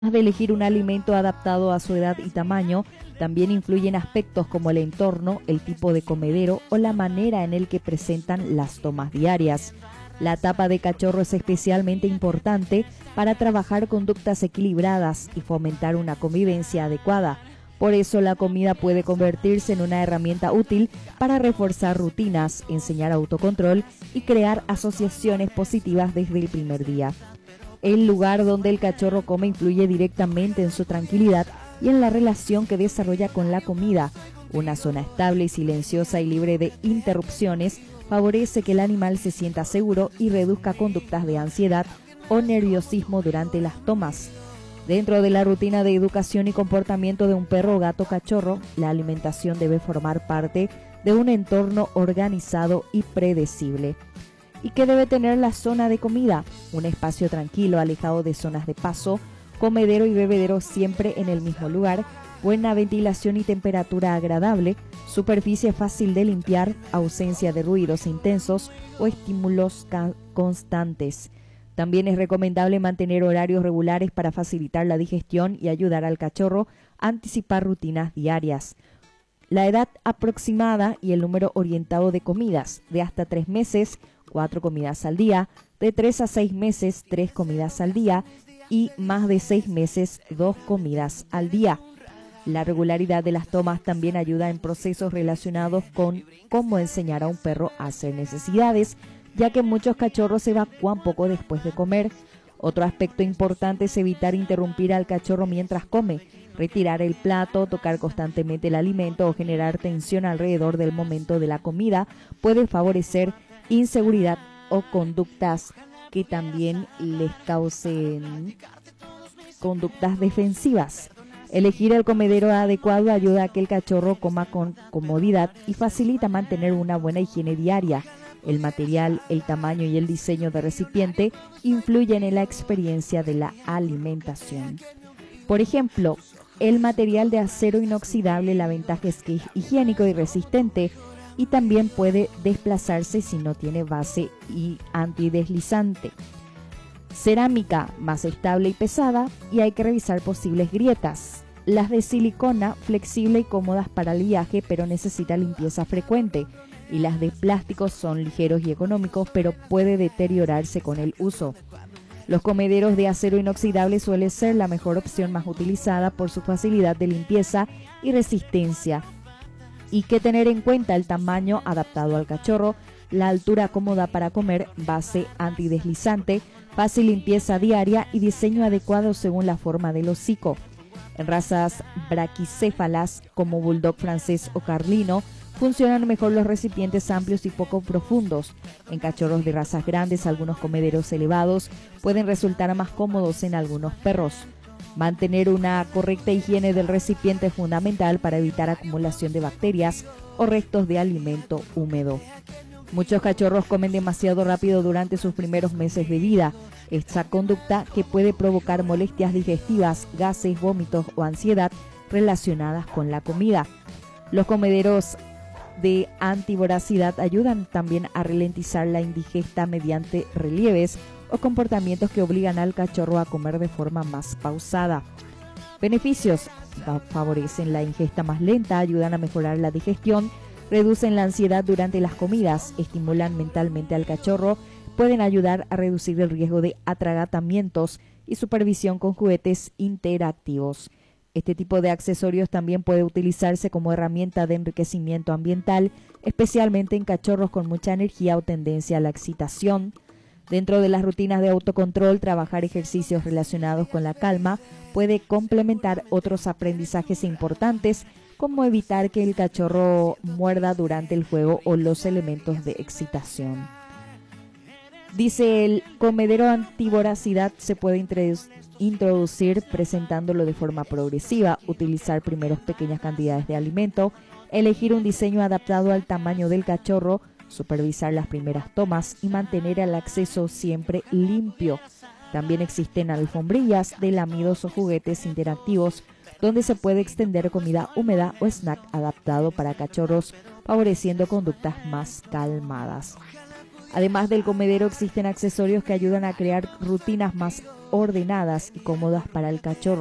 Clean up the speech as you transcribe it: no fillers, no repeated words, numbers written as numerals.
de elegir un alimento adaptado a su edad y tamaño, también influyen aspectos como el entorno, el tipo de comedero o la manera en el que presentan las tomas diarias. La etapa de cachorro es especialmente importante para trabajar conductas equilibradas y fomentar una convivencia adecuada. Por eso la comida puede convertirse en una herramienta útil para reforzar rutinas, enseñar autocontrol y crear asociaciones positivas desde el primer día. El lugar donde el cachorro come influye directamente en su tranquilidad y en la relación que desarrolla con la comida. Una zona estable, silenciosa y libre de interrupciones favorece que el animal se sienta seguro y reduzca conductas de ansiedad o nerviosismo durante las tomas. Dentro de la rutina de educación y comportamiento de un perro o gato cachorro, la alimentación debe formar parte de un entorno organizado y predecible. ¿Y qué debe tener la zona de comida? Un espacio tranquilo, alejado de zonas de paso, comedero y bebedero siempre en el mismo lugar, buena ventilación y temperatura agradable, superficie fácil de limpiar, ausencia de ruidos intensos o estímulos constantes. También es recomendable mantener horarios regulares para facilitar la digestión y ayudar al cachorro a anticipar rutinas diarias. La edad aproximada y el número orientado de comidas, de hasta 3 meses, 4 comidas al día, de 3 a 6 meses, 3 comidas al día y más de 6 meses, 2 comidas al día. La regularidad de las tomas también ayuda en procesos relacionados con cómo enseñar a un perro a hacer necesidades, ya que muchos cachorros se evacúan poco después de comer. Otro aspecto importante es evitar interrumpir al cachorro mientras come, retirar el plato, tocar constantemente el alimento o generar tensión alrededor del momento de la comida puede favorecer inseguridad o conductas que también les causen conductas defensivas. Elegir el comedero adecuado ayuda a que el cachorro coma con comodidad y facilita mantener una buena higiene diaria. El material, el tamaño y el diseño del recipiente influyen en la experiencia de la alimentación. Por ejemplo, el material de acero inoxidable, la ventaja es que es higiénico y resistente y también puede desplazarse si no tiene base y antideslizante. Cerámica, más estable y pesada, y hay que revisar posibles grietas. Las de silicona, flexible y cómodas para el viaje, pero necesita limpieza frecuente. Y las de plástico son ligeros y económicos, pero puede deteriorarse con el uso. Los comederos de acero inoxidable suelen ser la mejor opción, más utilizada por su facilidad de limpieza y resistencia. Y que tener en cuenta el tamaño adaptado al cachorro, la altura cómoda para comer, base antideslizante, fácil limpieza diaria y diseño adecuado según la forma del hocico. En razas braquicéfalas como bulldog francés o carlino, funcionan mejor los recipientes amplios y poco profundos. En cachorros de razas grandes, algunos comederos elevados pueden resultar más cómodos en algunos perros. Mantener una correcta higiene del recipiente es fundamental para evitar acumulación de bacterias o restos de alimento húmedo. Muchos cachorros comen demasiado rápido durante sus primeros meses de vida. Esta conducta que puede provocar molestias digestivas, gases, vómitos o ansiedad relacionadas con la comida. Los comederos de antivoracidad ayudan también a ralentizar la indigesta mediante relieves o comportamientos que obligan al cachorro a comer de forma más pausada. Beneficios: favorecen la ingesta más lenta, ayudan a mejorar la digestión, reducen la ansiedad durante las comidas, estimulan mentalmente al cachorro, pueden ayudar a reducir el riesgo de atragantamientos y supervisión con juguetes interactivos. Este tipo de accesorios también puede utilizarse como herramienta de enriquecimiento ambiental, especialmente en cachorros con mucha energía o tendencia a la excitación. Dentro de las rutinas de autocontrol, trabajar ejercicios relacionados con la calma puede complementar otros aprendizajes importantes, como evitar que el cachorro muerda durante el juego o los elementos de excitación. Dice: el comedero antivoracidad se puede introducir presentándolo de forma progresiva, utilizar primero pequeñas cantidades de alimento, elegir un diseño adaptado al tamaño del cachorro, supervisar las primeras tomas y mantener el acceso siempre limpio. También existen alfombrillas de lamidos o juguetes interactivos donde se puede extender comida húmeda o snack adaptado para cachorros, favoreciendo conductas más calmadas. Además del comedero, existen accesorios que ayudan a crear rutinas más ordenadas y cómodas para el cachorro.